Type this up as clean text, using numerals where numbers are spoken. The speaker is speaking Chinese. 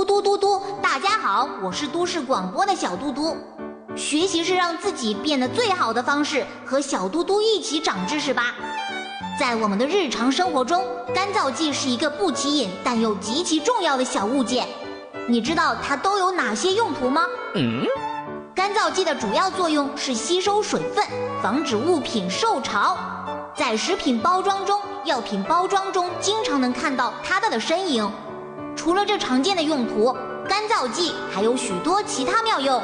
嘟嘟嘟，大家好，我是都市广播的小嘟嘟。学习是让自己变得最好的方式，和小嘟嘟一起长知识吧。在我们的日常生活中，干燥剂是一个不起眼但又极其重要的小物件。你知道它都有哪些用途吗？干燥剂的主要作用是吸收水分，防止物品受潮。在食品包装中、药品包装中经常能看到它的身影。除了这常见的用途，干燥剂还有许多其他妙用。